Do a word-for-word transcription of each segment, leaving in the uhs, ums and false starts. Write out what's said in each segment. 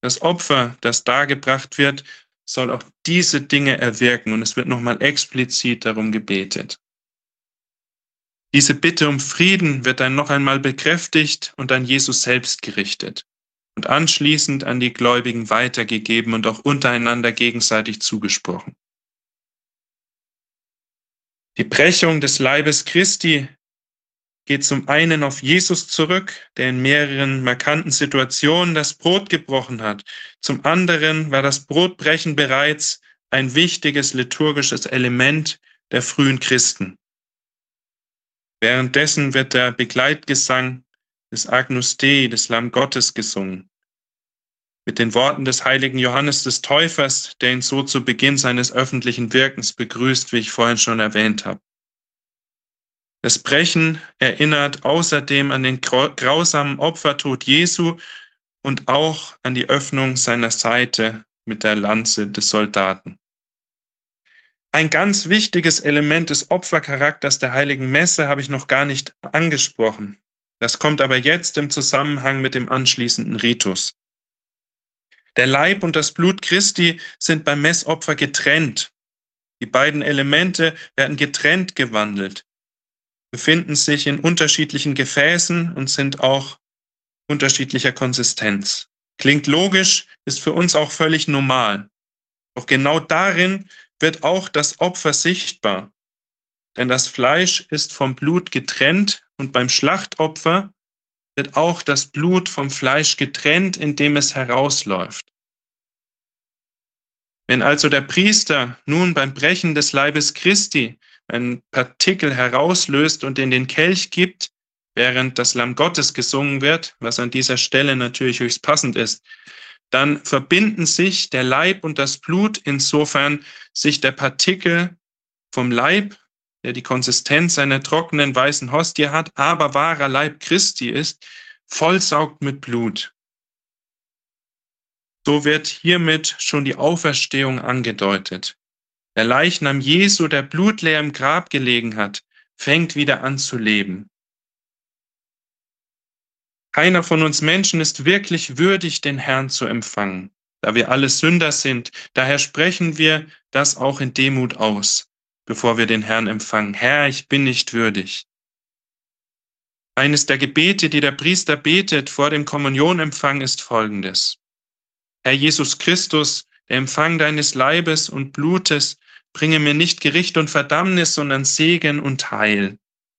Das Opfer, das dargebracht wird, soll auch diese Dinge erwirken. Und es wird nochmal explizit darum gebetet. Diese Bitte um Frieden wird dann noch einmal bekräftigt und an Jesus selbst gerichtet und anschließend an die Gläubigen weitergegeben und auch untereinander gegenseitig zugesprochen. Die Brechung des Leibes Christi geht zum einen auf Jesus zurück, der in mehreren markanten Situationen das Brot gebrochen hat. Zum anderen war das Brotbrechen bereits ein wichtiges liturgisches Element der frühen Christen. Währenddessen wird der Begleitgesang des Agnus Dei, des Lamm Gottes, gesungen. Mit den Worten des heiligen Johannes des Täufers, der ihn so zu Beginn seines öffentlichen Wirkens begrüßt, wie ich vorhin schon erwähnt habe. Das Brechen erinnert außerdem an den grausamen Opfertod Jesu und auch an die Öffnung seiner Seite mit der Lanze des Soldaten. Ein ganz wichtiges Element des Opfercharakters der Heiligen Messe habe ich noch gar nicht angesprochen. Das kommt aber jetzt im Zusammenhang mit dem anschließenden Ritus. Der Leib und das Blut Christi sind beim Messopfer getrennt. Die beiden Elemente werden getrennt gewandelt, befinden sich in unterschiedlichen Gefäßen und sind auch unterschiedlicher Konsistenz. Klingt logisch, ist für uns auch völlig normal. Doch genau darin wird auch das Opfer sichtbar. Denn das Fleisch ist vom Blut getrennt und beim Schlachtopfer wird auch das Blut vom Fleisch getrennt, indem es herausläuft. Wenn also der Priester nun beim Brechen des Leibes Christi einen Partikel herauslöst und in den Kelch gibt, während das Lamm Gottes gesungen wird, was an dieser Stelle natürlich höchst passend ist, dann verbinden sich der Leib und das Blut, insofern sich der Partikel vom Leib, der die Konsistenz einer trockenen weißen Hostie hat, aber wahrer Leib Christi ist, vollsaugt mit Blut. So wird hiermit schon die Auferstehung angedeutet. Der Leichnam Jesu, der blutleer im Grab gelegen hat, fängt wieder an zu leben. Keiner von uns Menschen ist wirklich würdig, den Herrn zu empfangen, da wir alle Sünder sind. Daher sprechen wir das auch in Demut aus, bevor wir den Herrn empfangen. Herr, ich bin nicht würdig. Eines der Gebete, die der Priester betet vor dem Kommunionempfang, ist folgendes. Herr Jesus Christus, der Empfang deines Leibes und Blutes, bringe mir nicht Gericht und Verdammnis, sondern Segen und Heil.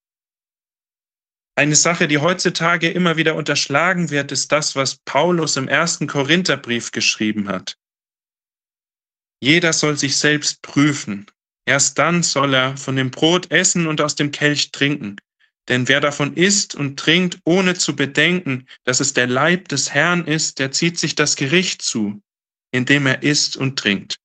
Eine Sache, die heutzutage immer wieder unterschlagen wird, ist das, was Paulus im ersten Korintherbrief geschrieben hat. Jeder soll sich selbst prüfen. Erst dann soll er von dem Brot essen und aus dem Kelch trinken. Denn wer davon isst und trinkt, ohne zu bedenken, dass es der Leib des Herrn ist, der zieht sich das Gericht zu, indem er isst und trinkt.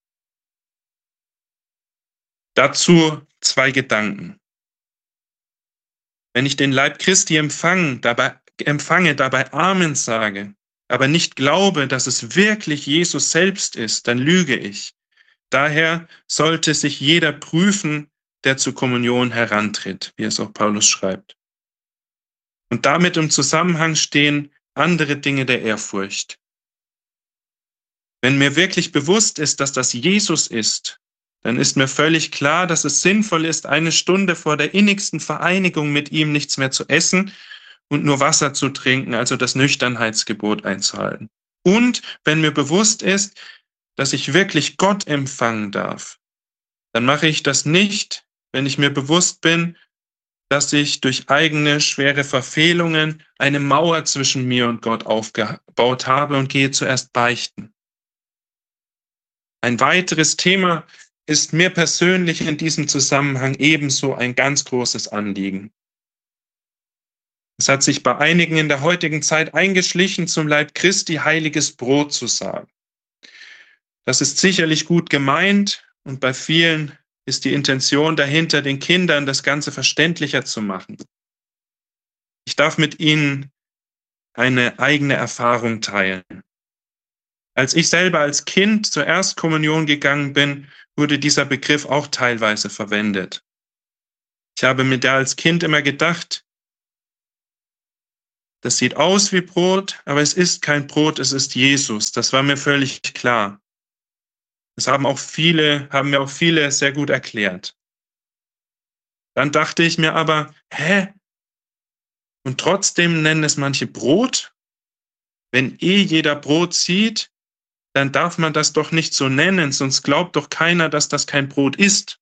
Dazu zwei Gedanken. Wenn ich den Leib Christi empfange, dabei, empfange, dabei Amen sage, aber nicht glaube, dass es wirklich Jesus selbst ist, dann lüge ich. Daher sollte sich jeder prüfen, der zur Kommunion herantritt, wie es auch Paulus schreibt. Und damit im Zusammenhang stehen andere Dinge der Ehrfurcht. Wenn mir wirklich bewusst ist, dass das Jesus ist, dann ist mir völlig klar, dass es sinnvoll ist, eine Stunde vor der innigsten Vereinigung mit ihm nichts mehr zu essen und nur Wasser zu trinken, also das Nüchternheitsgebot einzuhalten. Und wenn mir bewusst ist, dass ich wirklich Gott empfangen darf, dann mache ich das nicht, wenn ich mir bewusst bin, dass ich durch eigene schwere Verfehlungen eine Mauer zwischen mir und Gott aufgebaut habe und gehe zuerst beichten. Ein weiteres Thema ist mir persönlich in diesem Zusammenhang ebenso ein ganz großes Anliegen. Es hat sich bei einigen in der heutigen Zeit eingeschlichen, zum Leib Christi heiliges Brot zu sagen. Das ist sicherlich gut gemeint und bei vielen ist die Intention dahinter, den Kindern das Ganze verständlicher zu machen. Ich darf mit Ihnen eine eigene Erfahrung teilen. Als ich selber als Kind zur Erstkommunion gegangen bin, wurde dieser Begriff auch teilweise verwendet. Ich habe mir da als Kind immer gedacht, Das sieht aus wie Brot, aber es ist kein Brot, es ist Jesus. Das war mir völlig klar. Das haben auch viele, haben mir auch viele sehr gut erklärt. Dann dachte ich mir aber, hä? Und trotzdem nennen es manche Brot? Wenn eh jeder Brot sieht, dann darf man das doch nicht so nennen, sonst glaubt doch keiner, dass das kein Brot ist.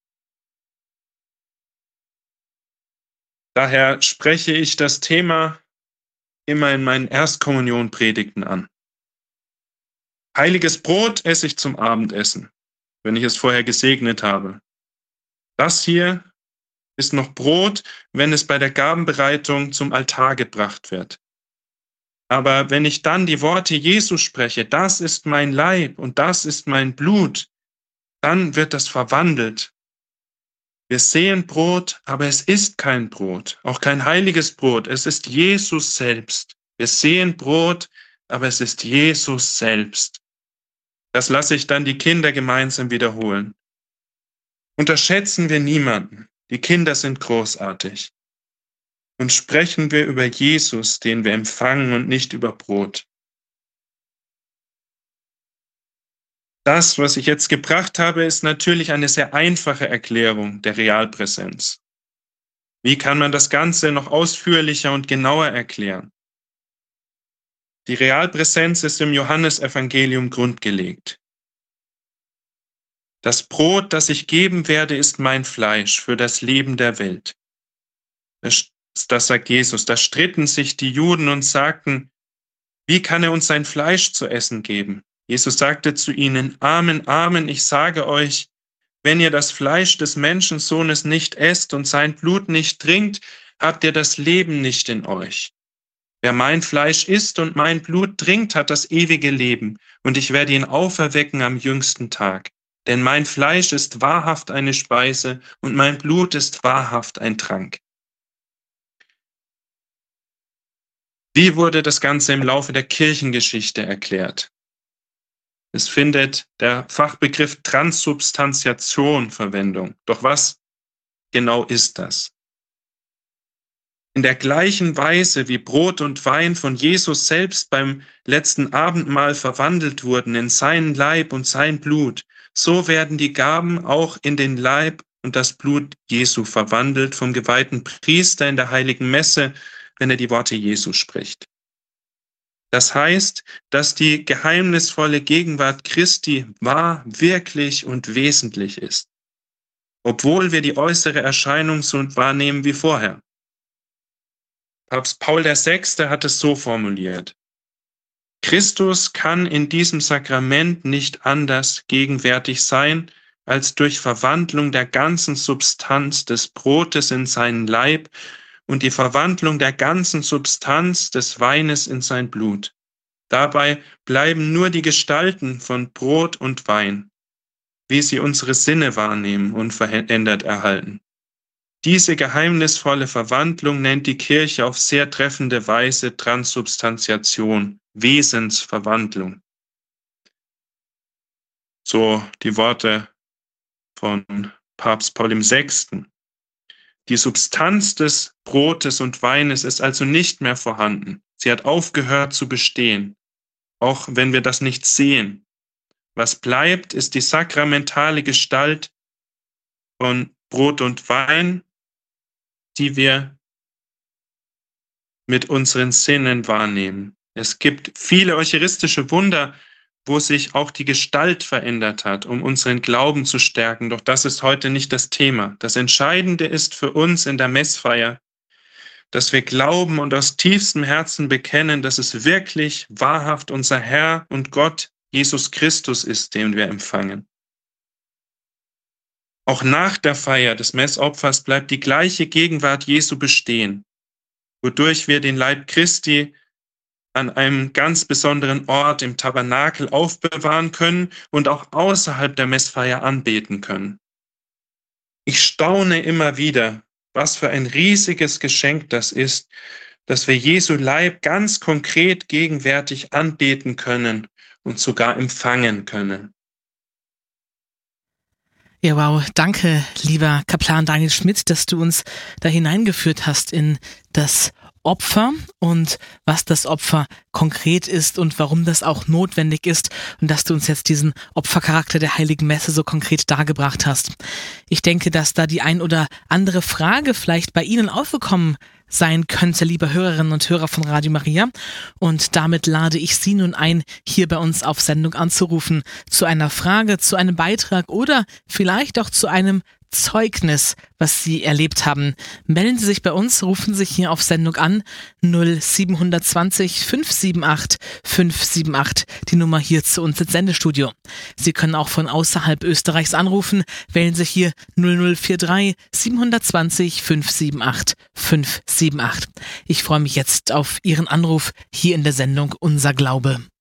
Daher spreche ich das Thema immer in meinen Erstkommunionpredigten an. Heiliges Brot esse ich zum Abendessen, wenn ich es vorher gesegnet habe. Das hier ist noch Brot, wenn es bei der Gabenbereitung zum Altar gebracht wird. Aber wenn ich dann die Worte Jesu spreche, das ist mein Leib und das ist mein Blut, dann wird das verwandelt. Wir sehen Brot, aber es ist kein Brot, auch kein heiliges Brot. Es ist Jesus selbst. Wir sehen Brot, aber es ist Jesus selbst. Das lasse ich dann die Kinder gemeinsam wiederholen. Unterschätzen wir niemanden. Die Kinder sind großartig. Und sprechen wir über Jesus, den wir empfangen, und nicht über Brot. Das, was ich jetzt gebracht habe, ist natürlich eine sehr einfache Erklärung der Realpräsenz. Wie kann man das Ganze noch ausführlicher und genauer erklären? Die Realpräsenz ist im Johannesevangelium grundgelegt. Das Brot, das ich geben werde, ist mein Fleisch für das Leben der Welt. Das, das sagt Jesus. Da stritten sich die Juden und sagten, wie kann er uns sein Fleisch zu essen geben? Jesus sagte zu ihnen, Amen, Amen, ich sage euch, wenn ihr das Fleisch des Menschensohnes nicht esst und sein Blut nicht trinkt, habt ihr das Leben nicht in euch. Wer mein Fleisch isst und mein Blut trinkt, hat das ewige Leben, und ich werde ihn auferwecken am jüngsten Tag. Denn mein Fleisch ist wahrhaft eine Speise und mein Blut ist wahrhaft ein Trank. Wie wurde das Ganze im Laufe der Kirchengeschichte erklärt? Es findet der Fachbegriff Transsubstantiation Verwendung. Doch was genau ist das? In der gleichen Weise, wie Brot und Wein von Jesus selbst beim letzten Abendmahl verwandelt wurden in seinen Leib und sein Blut, so werden die Gaben auch in den Leib und das Blut Jesu verwandelt vom geweihten Priester in der heiligen Messe, wenn er die Worte Jesu spricht. Das heißt, dass die geheimnisvolle Gegenwart Christi wahr, wirklich und wesentlich ist, obwohl wir die äußere Erscheinung so wahrnehmen wie vorher. Papst Paul der Sechste hat es so formuliert. Christus kann in diesem Sakrament nicht anders gegenwärtig sein, als durch Verwandlung der ganzen Substanz des Brotes in seinen Leib und die Verwandlung der ganzen Substanz des Weines in sein Blut. Dabei bleiben nur die Gestalten von Brot und Wein, wie sie unsere Sinne wahrnehmen und verändert erhalten. Diese geheimnisvolle Verwandlung nennt die Kirche auf sehr treffende Weise Transsubstantiation, Wesensverwandlung. So die Worte von Papst Paul der Sechste. Die Substanz des Brotes und Weines ist also nicht mehr vorhanden. Sie hat aufgehört zu bestehen, auch wenn wir das nicht sehen. Was bleibt, ist die sakramentale Gestalt von Brot und Wein, die wir mit unseren Sinnen wahrnehmen. Es gibt viele eucharistische Wunder, wo sich auch die Gestalt verändert hat, um unseren Glauben zu stärken. Doch das ist heute nicht das Thema. Das Entscheidende ist für uns in der Messfeier, dass wir glauben und aus tiefstem Herzen bekennen, dass es wirklich wahrhaft unser Herr und Gott Jesus Christus ist, den wir empfangen. Auch nach der Feier des Messopfers bleibt die gleiche Gegenwart Jesu bestehen, wodurch wir den Leib Christi an einem ganz besonderen Ort im Tabernakel aufbewahren können und auch außerhalb der Messfeier anbeten können. Ich staune immer wieder, was für ein riesiges Geschenk das ist, dass wir Jesu Leib ganz konkret gegenwärtig anbeten können und sogar empfangen können. Ja, wow, danke, lieber Kaplan Daniel Schmidt, dass du uns da hineingeführt hast in das Opfer und was das Opfer konkret ist und warum das auch notwendig ist und dass du uns jetzt diesen Opfercharakter der Heiligen Messe so konkret dargebracht hast. Ich denke, dass da die ein oder andere Frage vielleicht bei Ihnen aufgekommen sein könnte, liebe Hörerinnen und Hörer von Radio Maria. Und damit lade ich Sie nun ein, hier bei uns auf Sendung anzurufen, zu einer Frage, zu einem Beitrag oder vielleicht auch zu einem Zeugnis, was Sie erlebt haben. Melden Sie sich bei uns, rufen Sie sich hier auf Sendung an, null sieben zwei null fünf sieben acht fünf sieben acht, die Nummer hier zu uns ins Sendestudio. Sie können auch von außerhalb Österreichs anrufen, wählen Sie hier null null vier drei sieben zwei null fünf sieben acht fünf sieben acht. Ich freue mich jetzt auf Ihren Anruf hier in der Sendung Unser Glaube.